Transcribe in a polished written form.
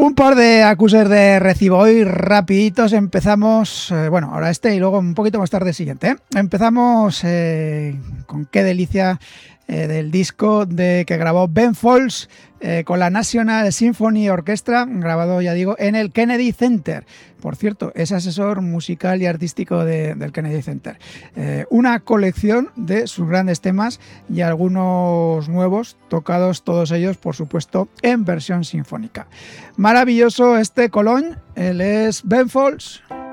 Un par de acuses de recibo hoy rapiditos. Empezamos, ahora y luego un poquito más tarde el siguiente, ¿eh? Empezamos con Qué delicia, del disco que grabó Ben Folds con la National Symphony Orchestra, grabado, ya digo, en el Kennedy Center. Por cierto, es asesor musical y artístico del Kennedy Center. Una colección de sus grandes temas y algunos nuevos, tocados todos ellos, por supuesto, en versión sinfónica. Maravilloso este Cologne, él es Ben Folds.